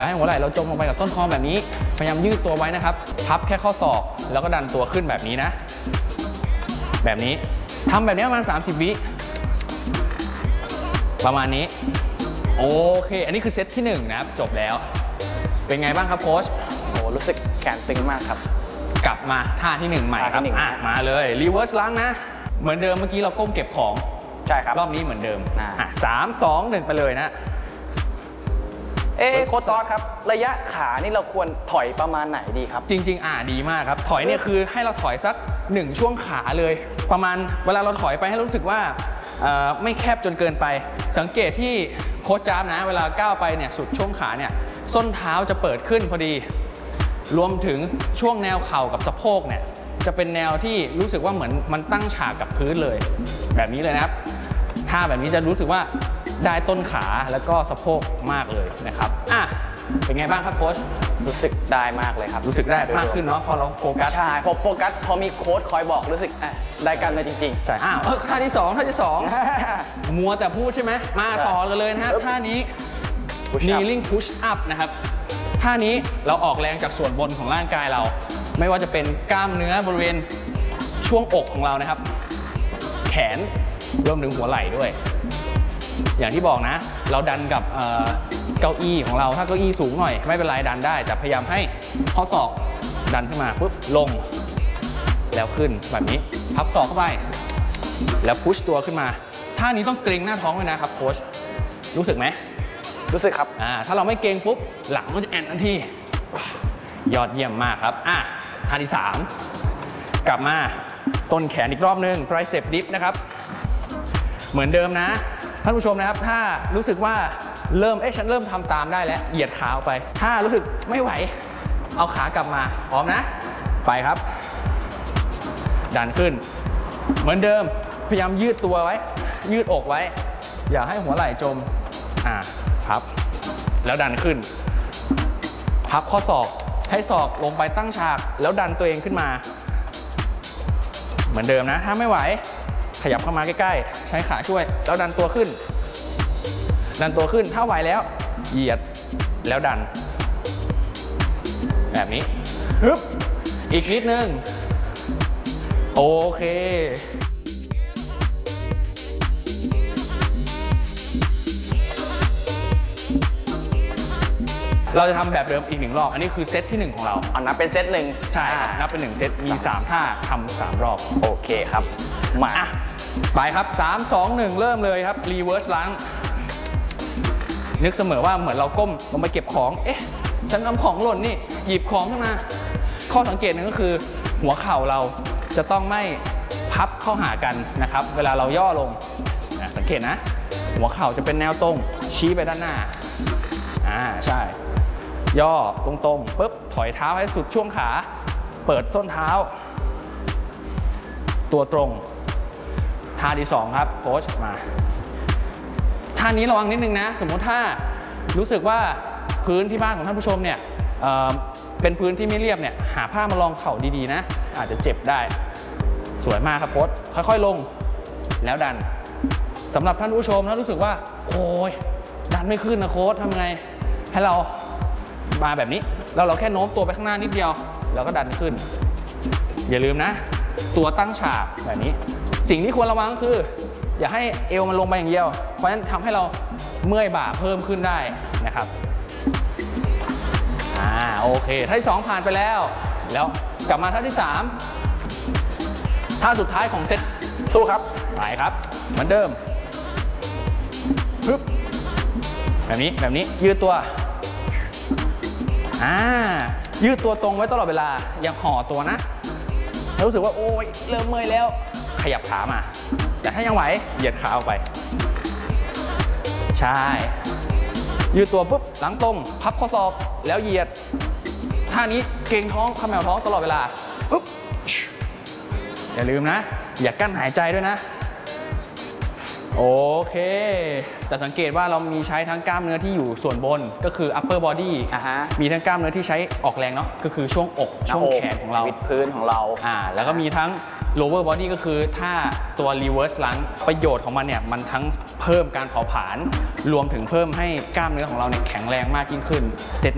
ให้หัวไหล่เราจมลงไปกับต้นคอแบบนี้พยายามยืดตัวไว้นะครับพับแค่ข้อศอกแล้วก็ดันตัวขึ้นแบบนี้นะแบบนี้ทำแบบนี้ประมาณ30 วิประมาณนี้โอเคอันนี้คือเซตที่1นะครับจบแล้วเป็นไงบ้างครับโค้ชโอ้รู้สึกแขนตึงมากครับกลับมาท่าที่1ใหม่ครับมาเลยรีเวิร์สล้างนะเหมือนเดิมเมื่อกี้เราก้มเก็บของใช่ครับรอบนี้เหมือนเดิม3 2 1ไปเลยนะโค้ชซอสครับระยะขานี่เราควรถอยประมาณไหนดีครับจริงๆดีมากครับถอยเนี่ยคือให้เราถอยสัก1ช่วงขาเลยประมาณเวลาเราถอยไปให้รู้สึกว่าไม่แคบจนเกินไปสังเกตที่โค้ชจ้าบนะเวลาก้าวไปเนี่ยสุดช่วงขาเนี่ยส้นเท้าจะเปิดขึ้นพอดีรวมถึงช่วงแนวเข่ากับสะโพกเนี่ยจะเป็นแนวที่รู้สึกว่าเหมือนมันตั้งฉากกับพื้นเลยแบบนี้เลยนะครับท่าแบบนี้จะรู้สึกว่าได้ต้นขาแล้วก็สะโพกมากเลยนะครับเป็นไงบ้างครับโค้ชรู้สึกได้มากเลยครับรู้สึกได้มากขึ้นเนาะพอเราโฟกัสใช่พอโฟกัสพอมีโค้ชคอยบอกรู้สึกได้กันเลยจริงๆใช่ท่าที่2มัวแต่พูดใช่ไหมมาต่อกันเลยนะฮะท่านี้ kneeling push up นะครับท่านี้เราออกแรงจากส่วนบนของร่างกายเราไม่ว่าจะเป็นกล้ามเนื้อบริเวณช่วงอกของเรานะครับแขนรวมถึงหัวไหล่ด้วยอย่างที่บอกนะเราดันกับเก้าอี้ของเราถ้าเก้าอี้สูงหน่อยไม่เป็นไรดันได้แต่พยายามให้ข้อศอกดันขึ้นมาปุ๊บลงแล้วขึ้นแบบนี้พับศอกเข้าไปแล้วพุชตัวขึ้นมาท่านี้ต้องเกร็งหน้าท้องเลยนะครับโค้ชรู้สึกไหมรู้สึกครับถ้าเราไม่เกร็งปุ๊บหลังก็จะแอนทันทียอดเยี่ยมมากครับท่าที่3กลับมาต้นแขนอีกรอบนึง tricep dip นะครับเหมือนเดิมนะท่านผู้ชมนะครับถ้ารู้สึกว่าฉันเริ่มทำตามได้แล้วเหยียดขาออกไปถ้ารู้สึกไม่ไหวเอาขากลับมาพร้อมนะไปครับดันขึ้นเหมือนเดิมพยายามยืดตัวไว้ยืดอกไว้อย่าให้หัวไหล่จมพับแล้วดันขึ้นพับข้อศอกให้ศอกลงไปตั้งฉากแล้วดันตัวเองขึ้นมาเหมือนเดิมนะถ้าไม่ไหวขยับเข้ามาใกล้ๆใช้ขาช่วยแล้วดันตัวขึ้นถ้าไหวแล้วเหยียดแล้วดันแบบนี้ฮึบอีกนิดนึงโอเคเราจะทำแบบเดิมอีก1 รอบอันนี้คือเซตที่1ของเรานับเป็นเซต1 ใช่ครับนับเป็น1เซตมี3ท่าทำ3 รอบโอเคครับมาไปครับ3 2 1เริ่มเลยครับรีเวิร์สล้างนึกเสมอว่าเหมือนเราก้มลงไปเก็บของฉันทำของหล่นนี่หยิบของขึ้นมาข้อสังเกตหนึ่งก็คือหัวเข่าเราจะต้องไม่พับเข้าหากันนะครับเวลาเราย่อลงสังเกตนะหัวเข่าจะเป็นแนวตรงชี้ไปด้านหน้าใช่ย่อตรงๆปุ๊บถอยเท้าให้สุดช่วงขาเปิดส้นเท้าตัวตรงท่าที่2ครับโค้ชมาท่านี้ระวังนิดนึงนะสมมติถ้ารู้สึกว่าพื้นที่บ้านของท่านผู้ชมเนี่ยเป็นพื้นที่ไม่เรียบเนี่ยหาผ้ามารองเข่าดีๆนะอาจจะเจ็บได้สวยมากครับโค้ชค่อยๆลงแล้วดันสำหรับท่านผู้ชมถ้ารู้สึกว่าโอ้ยดันไม่ขึ้นนะโค้ชทำไงให้เรามาแบบนี้แล้วเราแค่โน้มตัวไปข้างหน้านิดเดียวแล้วก็ดันขึ้นอย่าลืมนะตัวตั้งฉากแบบนี้สิ่งที่ควรระวังคืออย่าให้เอวมันลงไปอย่างเดียวเพราะฉะนั้นทำให้เราเมื่อยบ่าเพิ่มขึ้นได้นะครับโอเคท่าที่2ผ่านไปแล้วกลับมาท่าที่3ท่าสุดท้ายของเซตสู้ครับไปครับเหมือนเดิมปึ๊บแบบนี้ยืดตัวยืดตัวตรงไว้ตลอดเวลาอย่าห่อตัวนะถ้ารู้สึกว่าโอ้ยเริ่มเมื่อยแล้วขยับขามาแต่ถ้ายังไหวเหยียดขาออกไปใช่ยืดตัวปุ๊บหลังตรงพับข้อศอกแล้วเหยียดท่านี้เกร็งท้องขมวท้องตลอดเวลาปุ๊บอย่าลืมนะอย่ากั้นหายใจด้วยนะโอเคจะสังเกตว่าเรามีใช้ทั้งกล้ามเนื้อที่อยู่ส่วนบนก็คือ upper body มีทั้งกล้ามเนื้อที่ใช้ออกแรงเนาะก็คือช่วงอกช่วงแขนของเราวิดพื้นของเราแล้วก็มีทั้ง lower body ก็คือถ้าตัว reverse lunge ประโยชน์ของมันเนี่ยมันทั้งเพิ่มการเผาผลาญรวมถึงเพิ่มให้กล้ามเนื้อของเราเนี่ยแข็งแรงมากยิ่งขึ้นเซต